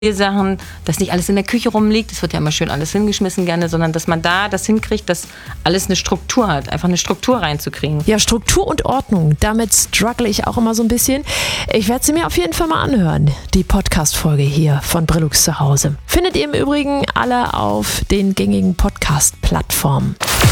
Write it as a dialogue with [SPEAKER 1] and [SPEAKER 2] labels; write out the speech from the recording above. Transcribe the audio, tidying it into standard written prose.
[SPEAKER 1] Sachen, dass nicht alles in der Küche rumliegt, es wird ja immer schön alles hingeschmissen gerne, sondern dass man da das hinkriegt, dass alles eine Struktur hat, einfach eine Struktur reinzukriegen.
[SPEAKER 2] Ja, Struktur und Ordnung, damit struggle ich auch immer so ein bisschen. Ich werde sie mir auf jeden Fall mal anhören, die Podcast-Folge hier von Brillux zu Hause. Findet ihr im Übrigen alle auf den gängigen Podcast-Plattformen.